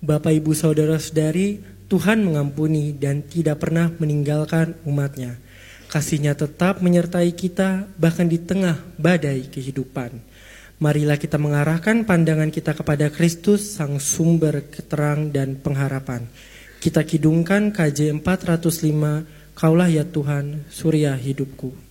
Bapak, Ibu, Saudara-saudari, Tuhan mengampuni dan tidak pernah meninggalkan umat-Nya. Kasih-Nya tetap menyertai kita bahkan di tengah badai kehidupan. Marilah kita mengarahkan pandangan kita kepada Kristus, Sang Sumber keterang dan pengharapan. Kita kidungkan KJ 405, Kaulah ya Tuhan, surya hidupku.